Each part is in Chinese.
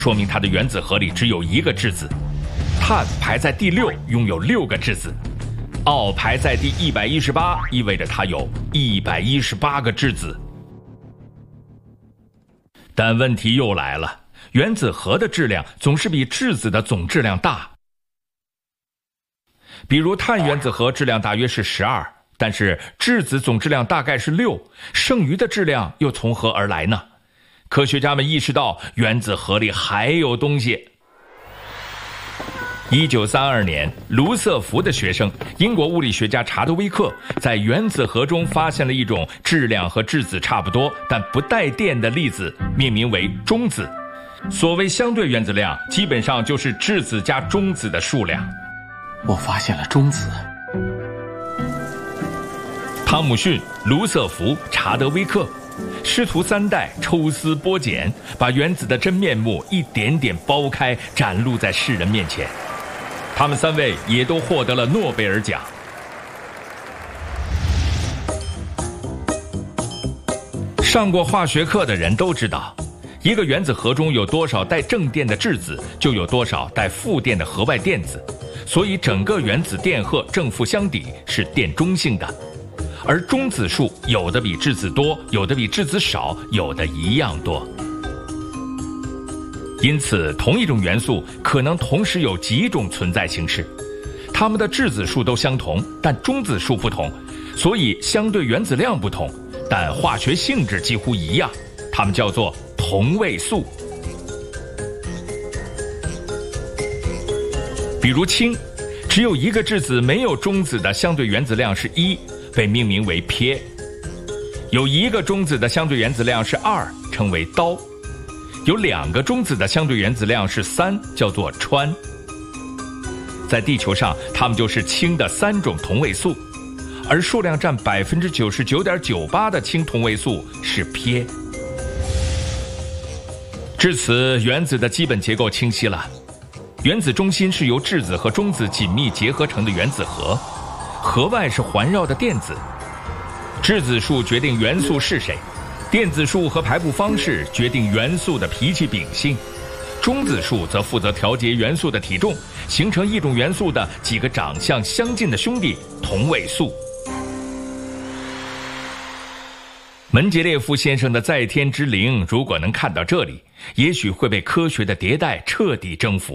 说明它的原子核里只有一个质子。碳排在第6，拥有6个质子。奥排在第118，意味着它有118个质子。但问题又来了，原子核的质量总是比质子的总质量大。比如碳原子核质量大约是12，但是质子总质量大概是6，剩余的质量又从何而来呢？科学家们意识到原子核里还有东西。1932年，卢瑟福的学生英国物理学家查德威克在原子核中发现了一种质量和质子差不多但不带电的粒子，命名为中子。所谓相对原子量，基本上就是质子加中子的数量。 我发现了中子。 汤姆逊、卢瑟福、查德威克师徒3代抽丝剥茧，把原子的真面目一点点剥开，展露在世人面前。他们3位也都获得了诺贝尔奖。上过化学课的人都知道，一个原子核中有多少带正电的质子，就有多少带负电的核外电子，所以整个原子电荷正负相抵，是电中性的。而中子数有的比质子多，有的比质子少，有的一样多。因此，同一种元素可能同时有几种存在形式，它们的质子数都相同，但中子数不同，所以相对原子量不同，但化学性质几乎一样，它们叫做同位素。比如氢，只有一个质子没有中子的相对原子量是1，被命名为钋；有一个中子的相对原子量是2，称为氘；有2个中子的相对原子量是3，叫做氚。在地球上，它们就是氢的3种同位素，而数量占99.98%的氢同位素是钋。至此，原子的基本结构清晰了。原子中心是由质子和中子紧密结合成的原子核，核外是环绕的电子。质子数决定元素是谁，电子数和排布方式决定元素的脾气秉性，中子数则负责调节元素的体重，形成一种元素的几个长相相近的兄弟同位素。门捷列夫先生的在天之灵如果能看到这里，也许会被科学的迭代彻底征服。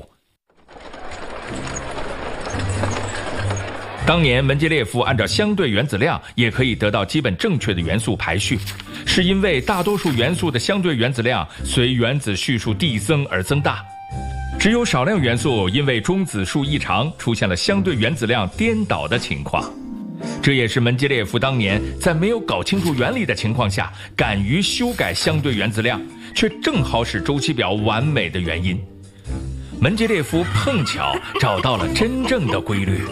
当年门捷列夫按照相对原子量也可以得到基本正确的元素排序，是因为大多数元素的相对原子量随原子序数递增而增大，只有少量元素因为中子数异常出现了相对原子量颠倒的情况。这也是门捷列夫当年在没有搞清楚原理的情况下敢于修改相对原子量，却正好使周期表完美的原因。门捷列夫碰巧找到了真正的规律。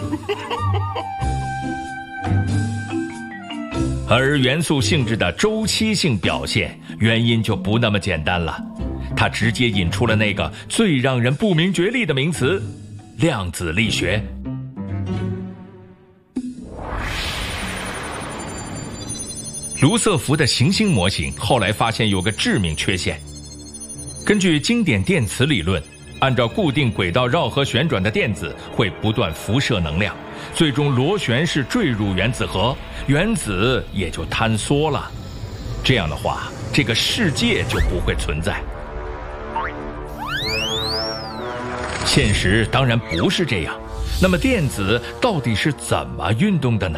而元素性质的周期性表现，原因就不那么简单了，它直接引出了那个最让人不明觉厉的名词——量子力学。卢瑟福的行星模型后来发现有个致命缺陷。根据经典电磁理论，按照固定轨道绕核旋转的电子会不断辐射能量，最终螺旋式坠入原子核，原子也就坍缩了。这样的话，这个世界就不会存在。现实当然不是这样，那么电子到底是怎么运动的呢？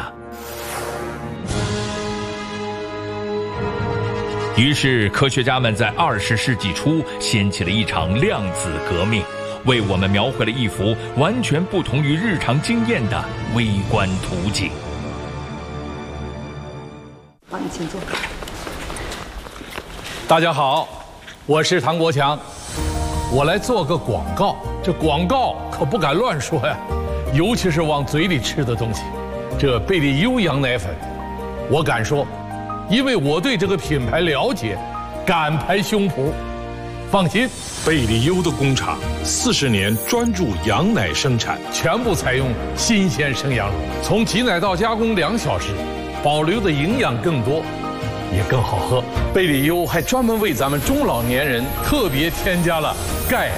于是科学家们在20世纪初掀起了一场量子革命，为我们描绘了一幅完全不同于日常经验的微观图景。 好，你请坐。 大家好，我是唐国强，我来做个广告。这广告可不敢乱说呀，尤其是往嘴里吃的东西。这贝利优羊奶粉，我敢说，因为我对这个品牌了解，敢拍胸脯。放心， 贝利优的工厂40年专注羊奶生产， 全部采用新鲜生羊乳，从挤奶到加工2小时，保留的营养更多。 也更好喝。贝里优还专门为咱们中老年人特别添加了钙